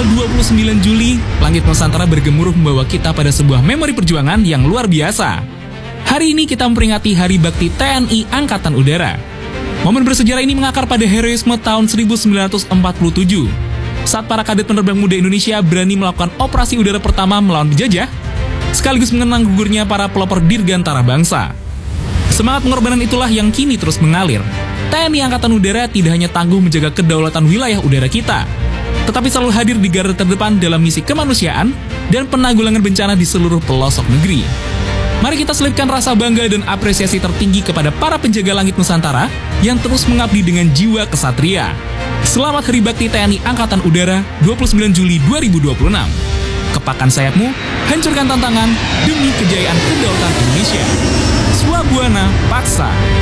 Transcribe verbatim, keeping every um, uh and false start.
tanggal dua puluh sembilan Juli, langit Nusantara bergemuruh membawa kita pada sebuah memori perjuangan yang luar biasa. Hari ini kita memperingati Hari Bakti T N I Angkatan Udara. Momen bersejarah ini mengakar pada heroisme tahun seribu sembilan ratus empat puluh tujuh, saat para kadet penerbang muda Indonesia berani melakukan operasi udara pertama melawan penjajah, sekaligus mengenang gugurnya para pelopor dirgantara bangsa. Semangat pengorbanan itulah yang kini terus mengalir. T N I Angkatan Udara tidak hanya tangguh menjaga kedaulatan wilayah udara kita, tetapi selalu hadir di garda terdepan dalam misi kemanusiaan dan penanggulangan bencana di seluruh pelosok negeri. Mari kita selipkan rasa bangga dan apresiasi tertinggi kepada para penjaga langit Nusantara yang terus mengabdi dengan jiwa kesatria. Selamat Hari Bakti T N I Angkatan Udara dua puluh sembilan Juli dua ribu dua puluh enam. Kepakkan sayapmu, hancurkan tantangan demi kejayaan kedaulatan Indonesia. Swabuana Paksa.